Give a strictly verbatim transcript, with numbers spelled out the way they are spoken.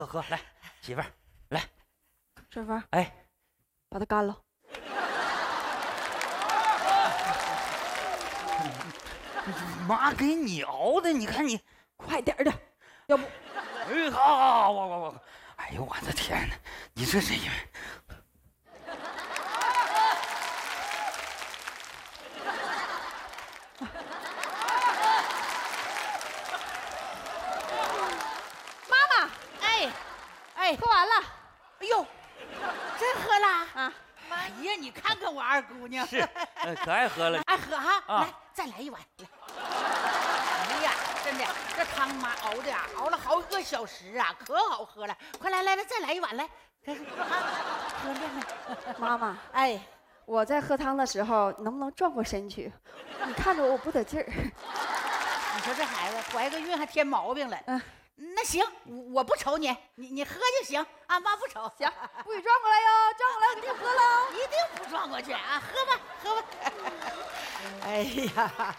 喝喝，来，媳妇儿，来， 顺风， 哎， 把它干了。 妈给你熬的，你看你快点的，要不， 哎，好好好，我我我，哎呦我的天哪，你这是因为。 喝完了， 哎呦，真喝了啊！ 妈呀，你看看我二姑娘， 是，呃可爱喝了， 爱喝哈， 啊来再来一碗，来。哎呀，真的，这汤妈熬的呀，熬了好几个小时啊，可好喝了。快来来来，再来一碗来，这是啊，喝亮了。 妈妈， 哎， 我在喝汤的时候，能不能转过身去？你看着我不得劲儿。 你说这孩子怀个孕还添毛病了。 嗯。 那行，我不瞅你，你你喝就行，啊妈不瞅。 行，不许转过来哟，转过来你就喝了， 一定不转过去啊！喝吧，喝吧。哎呀，